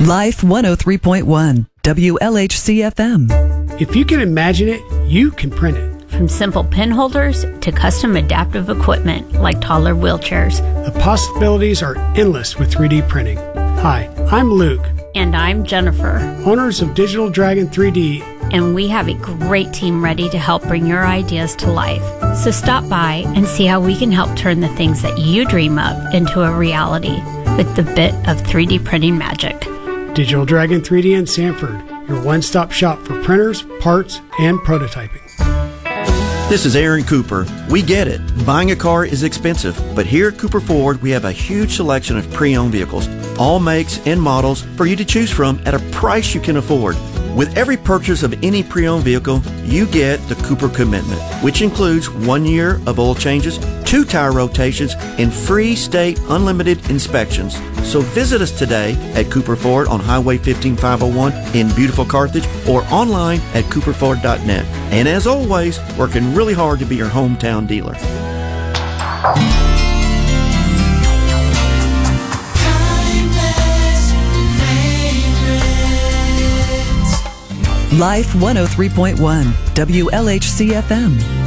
Life 103.1 WLHC-FM. If you can imagine it, you can print it. From simple pen holders to custom adaptive equipment like taller wheelchairs. The possibilities are endless with 3D printing. Hi, I'm Luke. And I'm Jennifer. Owners of Digital Dragon 3D. And we have a great team ready to help bring your ideas to life. So stop by and see how we can help turn the things that you dream of into a reality with the bit of 3D printing magic. Digital Dragon 3D in Sanford, your one-stop shop for printers, parts, and prototyping. This is Aaron Cooper. We get it. Buying a car is expensive, but here at Cooper Ford, we have a huge selection of pre-owned vehicles, all makes and models for you to choose from at a price you can afford. With every purchase of any pre-owned vehicle, you get the Cooper Commitment, which includes 1 year of oil changes, 2 tire rotations, and free state unlimited inspections. So visit us today at Cooper Ford on Highway 15501 in beautiful Carthage or online at cooperford.net. And as always, working really hard to be your hometown dealer. Life 103.1 WLHC-FM.